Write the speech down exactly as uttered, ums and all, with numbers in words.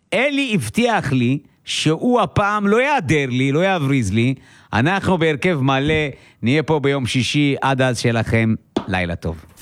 אלי הבטיח לי שהוא הפעם לא יעדר לי, לא יעבריז לי. אנחנו בהרכב מלא, נהיה פה ביום שישי, עד אז שלכם, לילה טוב.